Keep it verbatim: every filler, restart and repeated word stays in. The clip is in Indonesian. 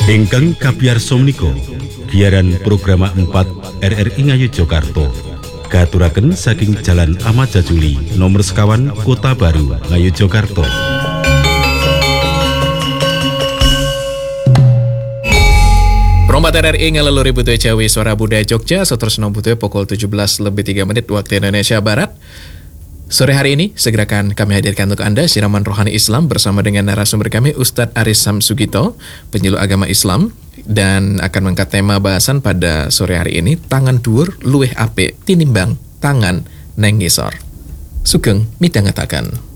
Ingkang kapiyarsa menika giaran program empat R R I Ngayogyakarta katuraken saking Jalan Ahmad Jajuli nomor sekawan Kota Baru Ngayogyakarta. Perompat R R I ngaleluri Butuh Jawi Suara Budaya Jogja Seterusnya Butuh pukul tujuh belas lebih tiga menit waktu Indonesia Barat. Sore hari ini segera akan kami hadirkan untuk Anda siraman rohani Islam bersama dengan narasumber kami Ustadz Aris Samsugito, penyuluh agama Islam, dan akan mengangkat tema bahasan pada sore hari ini, tangan dhuwur luwih apik tinimbang tangan neng ngisor. Sugeng midhangetaken.